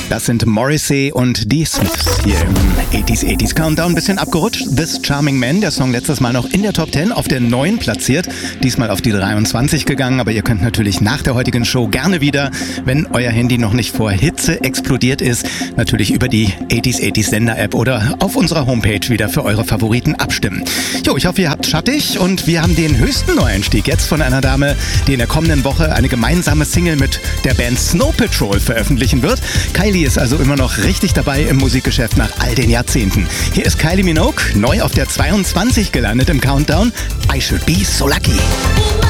Das sind Morrissey und die Smiths hier im 80s Countdown. Bisschen abgerutscht. This Charming Man, der Song letztes Mal noch in der Top 10 auf der 9 platziert. Diesmal auf die 23 gegangen, aber ihr könnt natürlich nach der heutigen Show gerne wieder, wenn euer Handy noch nicht vor Hitze explodiert ist, natürlich über die 80s Sender-App oder auf unserer Homepage wieder für eure Favoriten abstimmen. Jo, ich hoffe, ihr habt schattig und wir haben den höchsten Neueinstieg jetzt von einer Dame, die in der kommenden Woche eine gemeinsame Single mit der Band Snow Patrol veröffentlichen wird. Kylie ist also immer noch richtig dabei im Musikgeschäft nach all den Jahrzehnten. Hier ist Kylie Minogue, neu auf der 22 gelandet im Countdown. I Should Be So Lucky.